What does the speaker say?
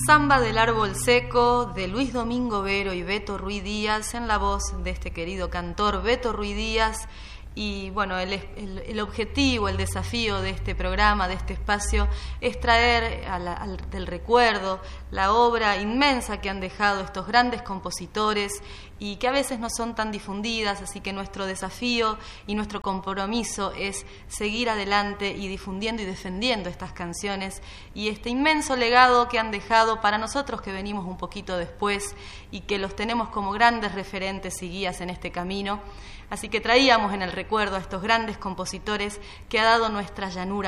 Samba del árbol seco, de Luis Domingo Vero y Beto Ruiz Díaz, en la voz de este querido cantor Beto Ruiz Díaz. Y bueno, el objetivo, el desafío de este programa, de este espacio, es traer del recuerdo la obra inmensa que han dejado estos grandes compositores y que a veces no son tan difundidas, así que nuestro desafío y nuestro compromiso es seguir adelante y difundiendo y defendiendo estas canciones y este inmenso legado que han dejado para nosotros que venimos un poquito después y que los tenemos como grandes referentes y guías en este camino. Así que traíamos en el recuerdo a estos grandes compositores que ha dado nuestra llanura